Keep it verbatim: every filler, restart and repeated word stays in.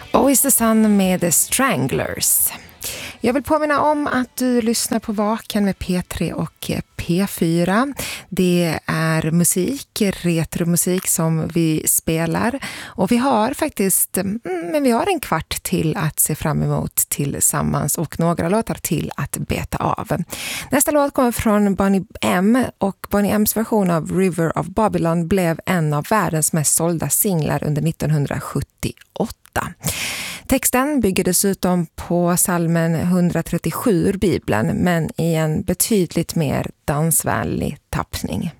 Always the Sun med The Stranglers. Jag vill påminna om att du lyssnar på Vaken med P tre och P fyra. Det är musik, retromusik som vi spelar. Och vi har faktiskt men vi har en kvart till att se fram emot tillsammans och några låtar till att beta av. Nästa låt kommer från Boney M. och Boney M's version av River of Babylon blev en av världens mest sålda singlar under nittonhundrasjuttioåtta. Texten bygger dessutom på psalmen etthundratrettiosju ur Bibeln, men i en betydligt mer dansvänlig tappning.